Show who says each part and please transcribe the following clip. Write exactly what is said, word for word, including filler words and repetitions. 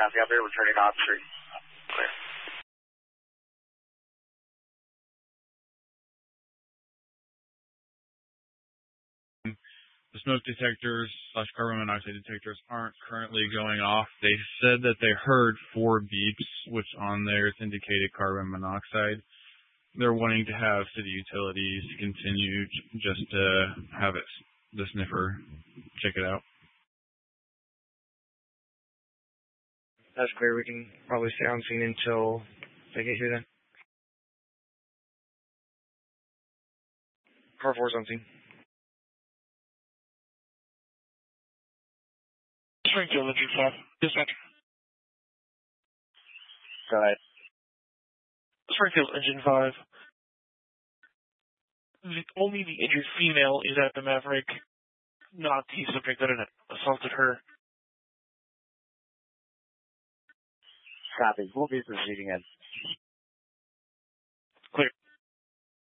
Speaker 1: copy out there, returning on street. Clear.
Speaker 2: The smoke detectors slash carbon monoxide detectors aren't currently going off. They said that they heard four beeps, which on theirs indicated carbon monoxide. They're wanting to have city utilities continue just to have it, the sniffer, check it out.
Speaker 3: That's clear. We can probably stay on scene until they get here then. Car four's on scene.
Speaker 4: Springfield, Engine five. Dispatch.
Speaker 1: Go ahead.
Speaker 4: Springfield, Engine five. The, only the injured female is at the Maverick, not the subject that assaulted her.
Speaker 1: Copy. We'll be proceeding in.